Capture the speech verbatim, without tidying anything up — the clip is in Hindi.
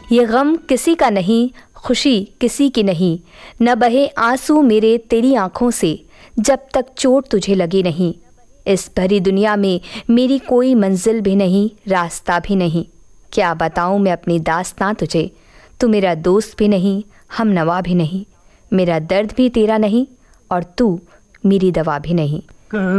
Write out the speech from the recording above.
ये गम किसी का नहीं, खुशी किसी की नहीं, न बहे आंसू मेरे तेरी आँखों से जब तक चोट तुझे लगी नहीं। इस भरी दुनिया में मेरी कोई मंजिल भी नहीं, रास्ता भी नहीं। क्या बताऊँ मैं अपनी दास्तां तुझे, तू मेरा दोस्त भी नहीं, हम नवा भी नहीं। मेरा दर्द भी तेरा नहीं और तू मेरी दवा भी नहीं।